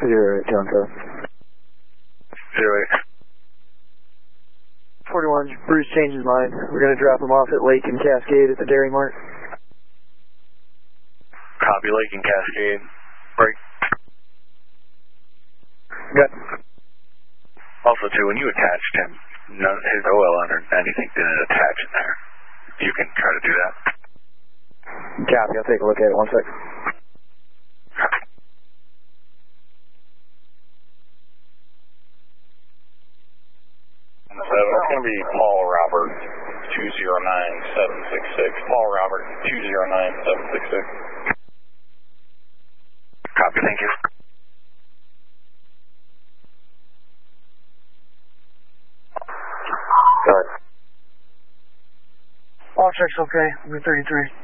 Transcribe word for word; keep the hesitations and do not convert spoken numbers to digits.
Zero eight, John Code. Zero eight. forty-one, Bruce changed his mind. We're going to drop him off at Lake and Cascade at the Dairy Mart. Copy, Lake and Cascade. Break. Good. Also, too, when you attached him, none, his O L under anything didn't attach in there. You can try to do that. Copy, I'll take a look at it. One sec. Seven, it's going to be Paul Robert, two zero nine seven six six. Paul Robert, two zero nine seven six six. Copy, thank you. Good. All checks okay. We're thirty-three.